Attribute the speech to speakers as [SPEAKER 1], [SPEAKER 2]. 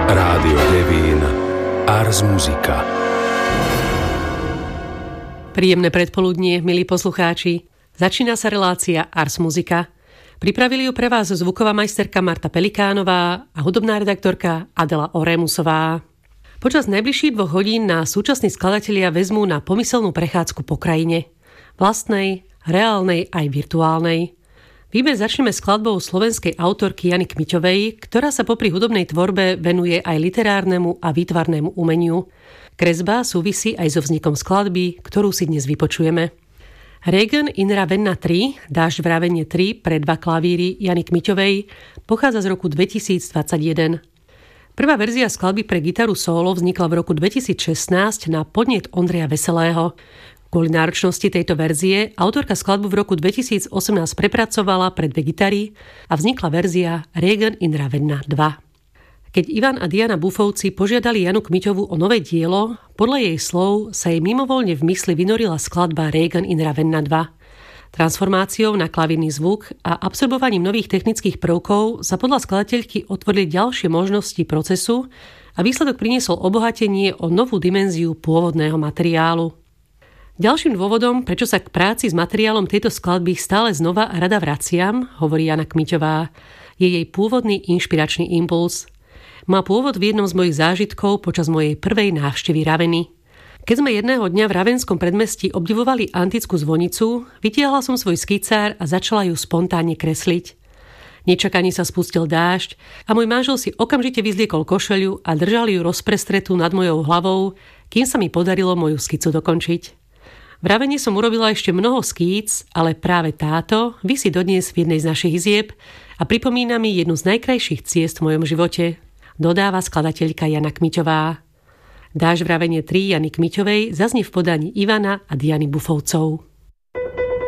[SPEAKER 1] Rádio Devín, Ars Musica.
[SPEAKER 2] Príjemné predpoludnie, milí poslucháči. Začína sa relácia Ars Musica. Pripravili ju pre vás zvuková majsterka Marta Pelikánová a hudobná redaktorka Adela Orémusová. Počas najbližších 2 hodín nás súčasní skladatelia vezmú na pomyselnú prechádzku po krajine. Vlastnej, reálnej aj virtuálnej. Výber začneme skladbou slovenskej autorky Jany Kmiťovej, ktorá sa popri hudobnej tvorbe venuje aj literárnemu a výtvarnému umeniu. Kresba súvisí aj so vznikom skladby, ktorú si dnes vypočujeme. Regen in Ravenna 3, Dážď v Ravenne 3 pre 2 klavíry Jany Kmiťovej pochádza z roku 2021. Prvá verzia skladby pre gitaru solo vznikla v roku 2016 na podnet Ondreja Veselého. Kvôli náročnosti tejto verzie autorka skladbu v roku 2018 prepracovala pre 2 gitary a vznikla verzia Regen in Ravenna 2. Keď Ivan a Diana Bufovci požiadali Janu Kmiťovú o nové dielo, podľa jej slov sa jej mimovoľne v mysli vynorila skladba Regen in Ravenna 2. Transformáciou na klavírny zvuk a absorbovaním nových technických prvkov sa podľa skladateľky otvorili ďalšie možnosti procesu a výsledok priniesol obohatenie o novú dimenziu pôvodného materiálu. Ďalším dôvodom, prečo sa k práci s materiálom tejto skladby stále znova a rada vraciam, hovorí Jana Kmiťová, je jej pôvodný inšpiračný impuls. Má pôvod v jednom z mojich zážitkov počas mojej prvej návštevy Raveny. Keď sme jedného dňa v ravenskom predmestí obdivovali antickú zvonicu, vytiahla som svoj skicár a začala ju spontánne kresliť. Nečakane sa spustil dážď a môj manžel si okamžite vyzliekol košeľu a držal ju rozprestretú nad mojou hlavou, kým sa mi podarilo moju skicu dokončiť. V Ravene som urobila ešte mnoho skíc, ale práve táto visí dodnes v jednej z našich izieb a pripomína mi jednu z najkrajších ciest v mojom živote, dodáva skladateľka Jana Kmiťová. Dážď v Ravene 3 Jany Kmiťovej zaznie v podaní Ivana a Diany Bufovcov.